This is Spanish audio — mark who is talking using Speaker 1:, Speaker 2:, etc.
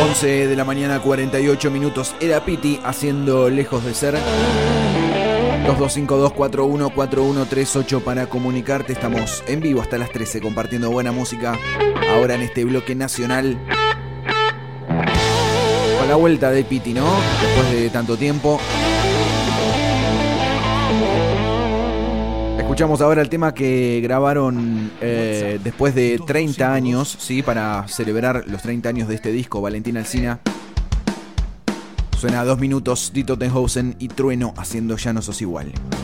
Speaker 1: 11 de la mañana, 48 minutos. Era Piti haciendo Lejos de Ser. 2252-414138 para comunicarte. Estamos en vivo hasta las 13 compartiendo buena música. Ahora en este bloque nacional. Con la vuelta de Piti, ¿no? Después de tanto tiempo. Escuchamos ahora el tema que grabaron después de 30 años, ¿sí? Para celebrar los 30 años de este disco, Valentín Alsina. Suena a 2 minutos, Dito Tenhausen y Trueno haciendo Ya no sos igual.